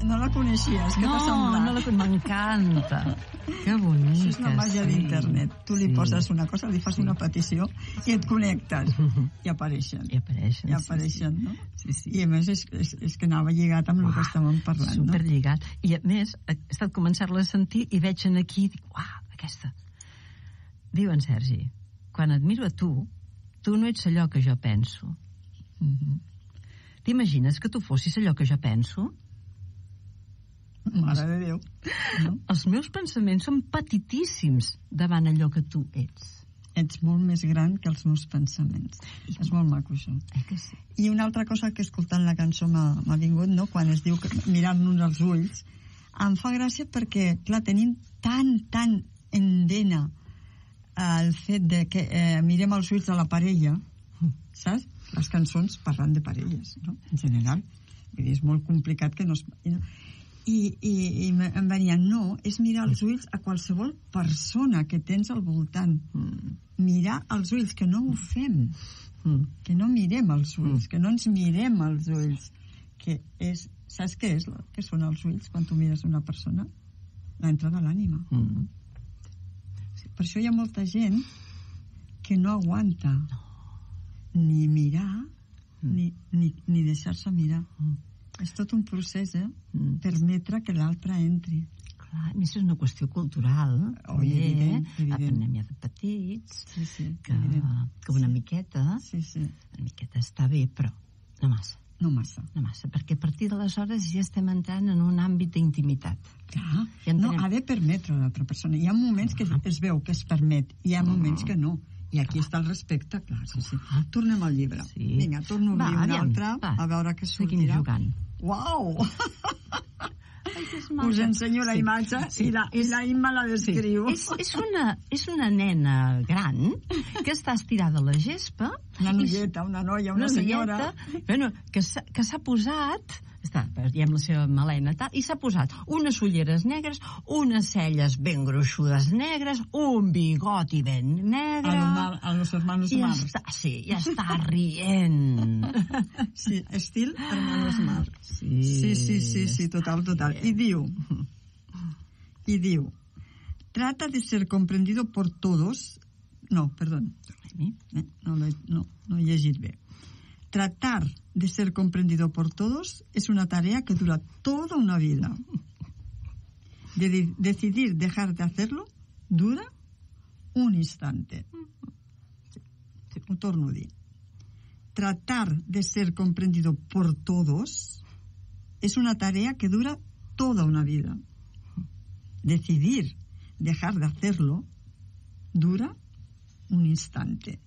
No la coneixies, què t'ha semblat? M'encanta. Que bonica. Això és la màgia d'internet. Tu li poses una cosa, li fas una petició i et connectes. I apareixen. I apareixen, no? Sí. I a més és que anava lligat amb el que estàvem parlant, no? Superlligat. I a més, he estat començar-la a sentir i veig aquí i dic, uah, aquesta. Diu en Sergi, quan et miro a tu no ets allò que jo penso. T'imagines que tu fossis allò que jo penso? Mare de Déu. No? Els meus pensaments són petitíssims davant allò que tu ets. Ets molt més gran que els meus pensaments. És molt maco, això. Que sí? I una altra cosa que escoltant la cançó m'ha vingut, no? Quan es diu que mirant-nos als ulls, em fa gràcia perquè, clar, tenim tan endena el fet de que mirem els ulls de la parella, saps? Les cançons parlant de parelles, no? En general. Vull dir, és molt complicat que no es... I em venia, no, és mirar els ulls a qualsevol persona que tens al voltant. Mirar els ulls, que no ho fem. Que no mirem els ulls, que no ens mirem els ulls. Que és... Saps què és? Què són els ulls quan tu mires una persona? L'entrada a l'ànima. Per això hi ha molta gent que no aguanta ni mirar ni deixar-se mirar. És tot un procés, permetre que l'altre entri. Clar, a més és una qüestió cultural. Evident. Aprenem ja de petits, que una miqueta està bé, però no massa. No massa, perquè a partir d'aleshores ja estem entrant en un àmbit d'intimitat. Clar, no, ha de permetre a l'altra persona. Hi ha moments que es veu que es permet, i hi ha moments que no. I aquí està el respecte, clar, sí. Tornem al llibre. Vinga, torno a obrir un altre, a veure què sortirà. Seguim jugant. Uau! Us ensenyo la imatge i la Imma la descriu. És una nena gran que està estirada a la gespa. Una noieta, una noia, una senyora. Que s'ha posat... Està amb la seva melena i s'ha posat unes ulleres negres, unes celles ben gruixudes negres, un bigoti ben negre... A los hermanos Marx. Ja està rient. Sí, estil hermanos Marx. Sí, total. I diu, trata de ser comprendido por todos... No, perdón. No he llegit bé. Tratar de ser comprendido por todos es una tarea que dura toda una vida. Decidir dejar de hacerlo dura un instante. Ho torno a dir. Tratar de ser comprendido por todos es una tarea que dura toda una vida. Decidir dejar de hacerlo dura un instante.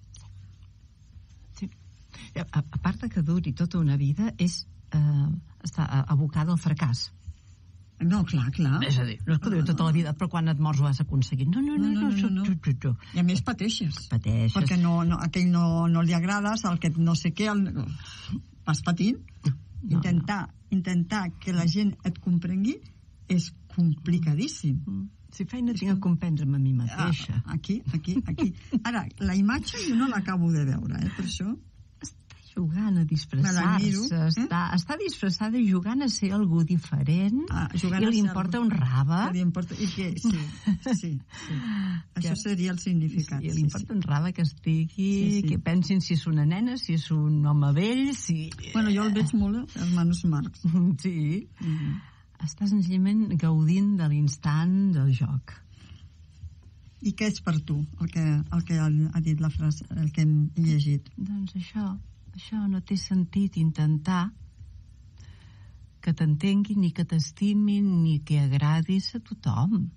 A part que duri tota una vida és estar abocada al fracàs. No, clar. És a dir, no es pot dir tota la vida, però quan et mors ho has aconseguit. No. I a més pateixes. Perquè aquell no li agrades, el que no sé què, vas patint. Intentar que la gent et comprengui és complicadíssim. Si feina tinc a comprendre'm a mi mateixa. Aquí. Ara, la imatge jo no l'acabo de veure, per això... Jugant a disfressar-se, està disfressada i jugant a ser algú diferent, i li importa un rave. Sí. Això seria el significat. I li importa un rave que estigui, que pensin si és una nena, si és un home vell, si... Bueno, jo el veig molt, hermanos Marx. Sí. Està senzillament gaudint de l'instant del joc. I què és per tu, el que ha dit la frase, el que hem llegit? Doncs això no té sentit, intentar que t'entenguin, ni que t'estimin, ni que agradis a tothom.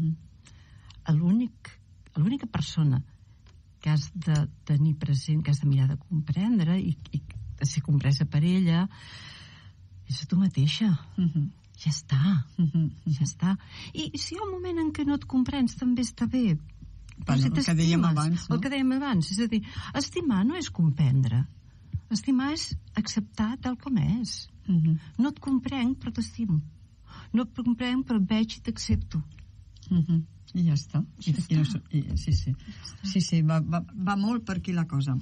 L'única persona que has de tenir present, que has de mirar de comprendre i de ser compresa per ella, és a tu mateixa. Ja està. I si hi ha un moment en què no et comprens, també està bé. El que dèiem abans, no? El que dèiem abans, és a dir, estimar no és comprendre. Estimar és acceptar tal com és. No et comprenc, però t'estimo. No et comprenc, però et veig i t'accepto. I ja està. Sí, va molt per aquí la cosa.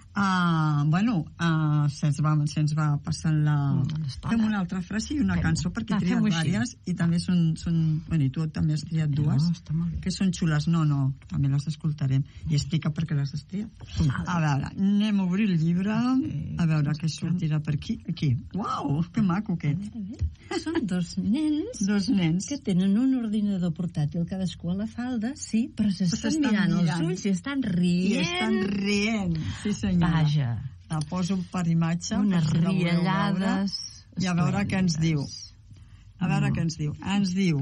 Se'ns va passant fem una altra frase i una cançó, perquè he triat diverses i també i tu també has triat dues que són xules. No, també les escoltarem i explica per què les has triat. A veure, anem a obrir el llibre, a veure què sortirà per aquí. Uau, que maco aquest. Són dos nens que tenen un ordinador portàtil cadascú a la falda, sí, però s'estan mirant els ulls i estan rient. Sí, senyora. Vaja. La poso per imatge. Unes riallades. I a veure què ens diu. Ens diu: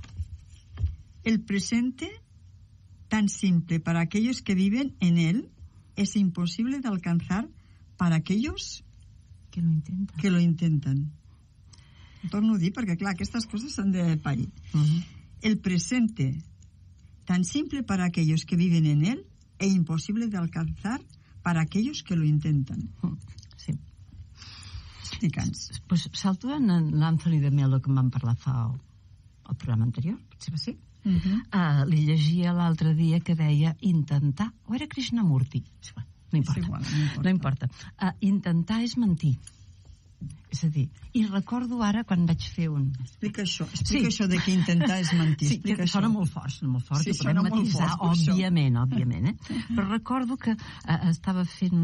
el presente, tan simple para aquellos que viven en él, es imposible de alcanzar para aquellos que lo intentan. Ho torno a dir, perquè, clar, aquestes coses s'han de parir. El presente, tan simple para aquellos que viven en él e imposible de alcanzar para aquellos que lo intentan. Sí. Explica'ns. Pues salto en l'Anthony de Mello, que em van parlar al programa anterior, potser va ser. Li llegia l'altre dia que deia intentar, o era Krishnamurti? No importa. Intentar és mentir. És a dir, i recordo ara quan vaig fer Explica això de que intentar és mentir. Sí, que sona molt fort, sí, i podem matisar, òbviament, però recordo que estava fent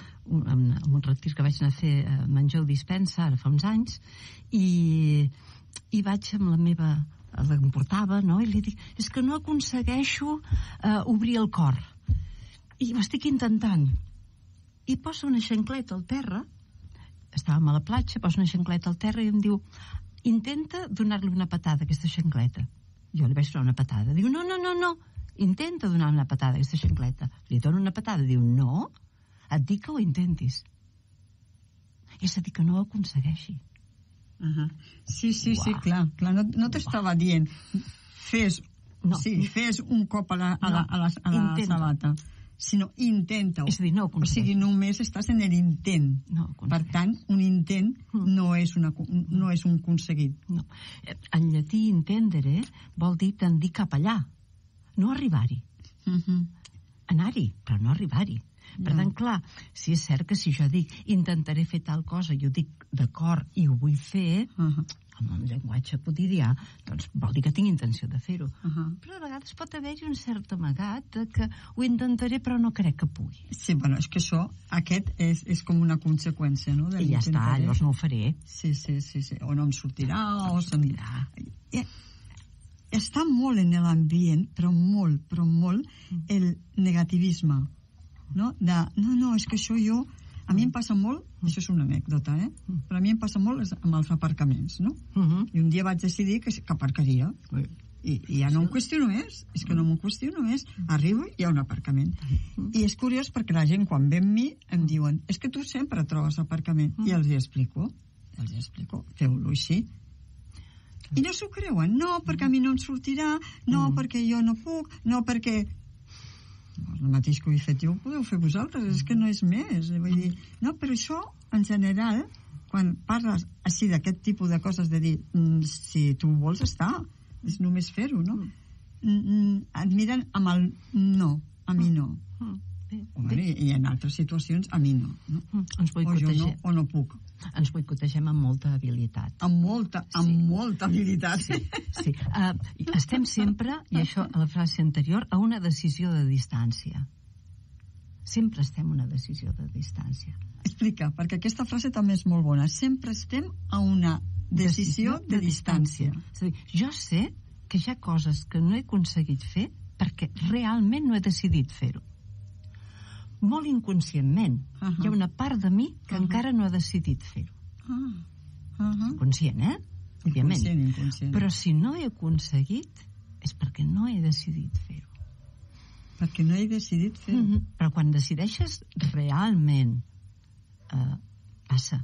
un retir que vaig anar a fer a Manjou Dispensa, ara fa uns anys, i vaig amb la que em portava, i li dic, és que no aconsegueixo obrir el cor, i ho estic intentant, i posa una xancleta al terra. Estàvem a la platja, posa una xancleta al terra i em diu, intenta donar-li una patada a aquesta xancleta. Jo li vaig donar una patada. Diu, no, intenta donar una patada a aquesta xancleta. Li dono una patada. Diu, no, et dic que ho intentis. És a dir, que no ho aconsegueixi. Sí, clar. No t'estava dient, fes un cop a la sabata, sinó intenta-ho. És a dir, no ho aconsegueix. O sigui, només estàs en l'intent. Per tant, un intent no és un aconseguit. No. En llatí, intendere vol dir tendir cap allà, no arribar-hi. Anar-hi, però no arribar-hi. Per tant, clar, si és cert que si jo dic intentaré fer tal cosa i ho dic d'acord i ho vull fer, amb un llenguatge quotidià, doncs vol dir que tinc intenció de fer-ho. Però a vegades pot haver-hi un cert amagat que ho intentaré però no crec que pugui. Sí, és que aquest és com una conseqüència, no? I ja està, llavors no ho faré. Sí. O no em sortirà, o sortirà. Està molt en l'ambient, però molt, el negativisme. No, és que això a mi em passa molt, això és una anècdota, però a mi em passa molt amb els aparcaments, no? I un dia vaig decidir que aparcaria, i ja no em qüestiono més, és que no m'ho qüestiono més, arribo i hi ha un aparcament. I és curiós perquè la gent quan ve amb mi em diuen, és que tu sempre trobes aparcament, i els hi explico, feu-lo així. I no s'ho creuen, no, perquè a mi no em sortirà, no, perquè jo no puc, no, perquè... El mateix que ho he fet jo ho podeu fer vosaltres, és que no és més. Vull dir, no, però això, en general, quan parles així d'aquest tipus de coses, de dir, si tu vols estar, és només fer-ho, no? Et miren amb el no, a mi no. I en altres situacions, a mi no. O jo no, o no puc. Ens boicotegem amb molta habilitat. Amb molta habilitat. Sí. Estem sempre, i això a la frase anterior, a una decisió de distància. Sempre estem a una decisió de distància. Explica, perquè aquesta frase també és molt bona. Sempre estem a una decisió de distància. És a dir, jo sé que hi ha coses que no he aconseguit fer perquè realment no he decidit fer-ho. Molt inconscientment. Hi ha una part de mi que encara no ha decidit fer-ho. Conscient, òbviament. Inconscient. Però si no he aconseguit és perquè no he decidit fer-ho. Perquè no he decidit fer-ho. Però quan decideixes realment passa.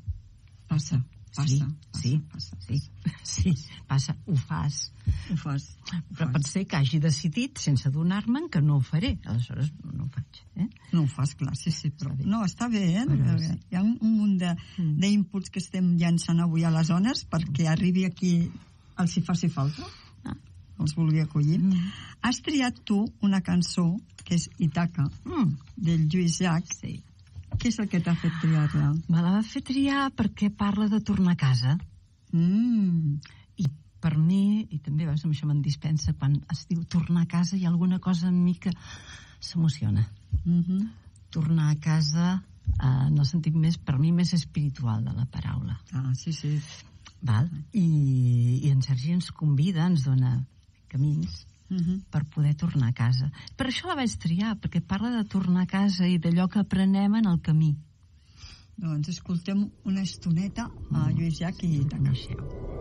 Passa, ho fas. Però pot ser que hagi decidit sense adonar-me'n que no ho faré, aleshores no ho faig. No ho fas, clar, sí, però no, està bé, hi ha un munt d'inputs que estem llançant avui a les zones perquè arribi aquí el si faci falta. els vulgui acollir. Has triat tu una cançó, que és Ítaca, del Lluís Llach. Sí. Què és el que t'ha fet triar-la? Me la va fer triar perquè parla de tornar a casa. I per mi, i també amb això me'n dispensa, quan es diu tornar a casa hi ha alguna cosa en mi que s'emociona. Tornar a casa en el sentit més, per mi, més espiritual de la paraula. Sí, sí. Val? I en Sergi ens convida, ens dona camins per poder tornar a casa. Per això la vaig triar, perquè parla de tornar a casa i d'allò que aprenem en el camí. Doncs escoltem una estoneta a Lluís Llach i Ítaca. Coneixeu.